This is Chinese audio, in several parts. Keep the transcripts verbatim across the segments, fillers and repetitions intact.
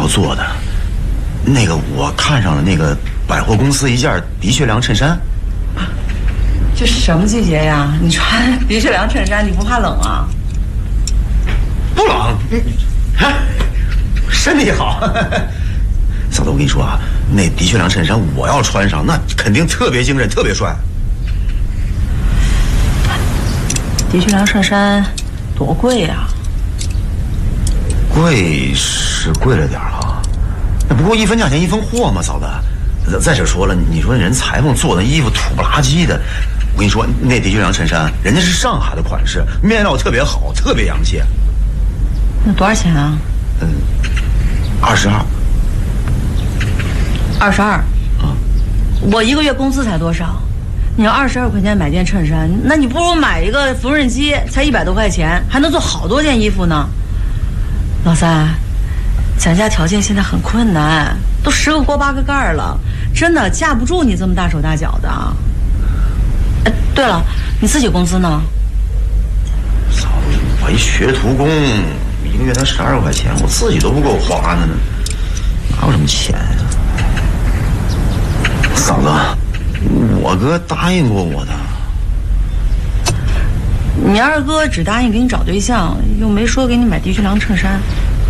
要做的，那个我看上了那个百货公司一件的确良衬衫。 这是什么季节呀？你穿的确良衬衫，你不怕冷啊？ 不冷，啊，身体好。嫂子，我跟你说啊，那的确良衬衫我要穿上，那肯定特别精神，特别帅。 的确良衬衫多贵呀？ 贵是贵了点哈，那不过一分价钱一分货嘛，嫂子。再者说了，你说人裁缝做的衣服土不拉几的，我跟你说，那的确良衬衫人家是上海的款式，面料特别好，特别洋气。 那多少钱啊？ 嗯，二十二。 二十二。啊，我一个月工资才多少？你要二十二块钱买件衬衫，那你不如买一个缝纫机，才一百多块钱，还能做好多件衣服呢。老三，咱家条件现在很困难，都十个锅八个盖了，真的架不住你这么大手大脚的。哎，对了，你自己工资呢？ 嫂子，我一学徒工，一个月才十二块钱，我自己都不够花呢，哪有什么钱呀？嫂子，我哥答应过我的。 你二哥只答应给你找对象，又没说给你买的确良衬衫。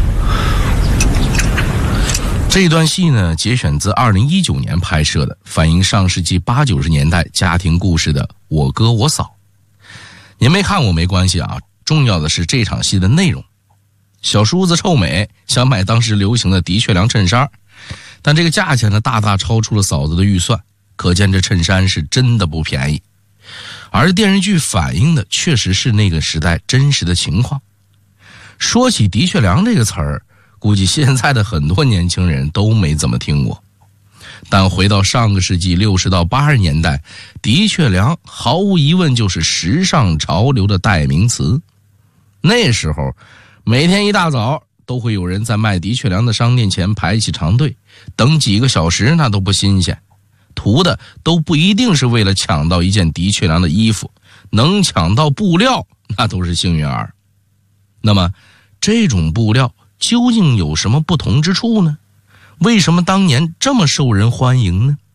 这一段戏呢，节选自二零一九年拍摄的，反映上世纪八九十年代家庭故事的《我哥我嫂》。您没看过没关系啊，重要的是这场戏的内容。小叔子臭美想买当时流行的的确良衬衫，但这个价钱呢，大大超出了嫂子的预算，可见这衬衫是真的不便宜。而电视剧反映的确实是那个时代真实的情况。说起的确良这个词儿，估计现在的很多年轻人都没怎么听过。但回到上个世纪六十到八十年代，的确良毫无疑问就是时尚潮流的代名词。那时候每天一大早都会有人在卖的确良的商店前排起长队，等几个小时那都不新鲜，图的都不一定是为了抢到一件的确良的衣服，能抢到布料那都是幸运儿。那么这种布料究竟有什么不同之处呢？为什么当年这么受人欢迎呢？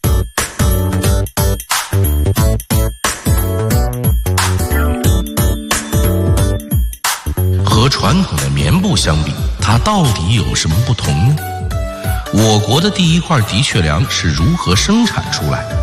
和传统的棉布相比，它到底有什么不同呢？我国的第一块的确良是如何生产出来的？